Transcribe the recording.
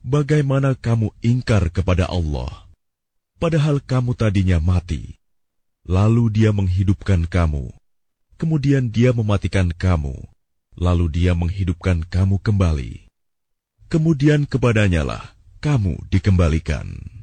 Bagaimana kamu ingkar kepada Allah, padahal kamu tadinya mati, lalu Dia menghidupkan kamu, kemudian Dia mematikan kamu, lalu Dia menghidupkan kamu kembali. Kemudian kepadanyalah kamu dikembalikan.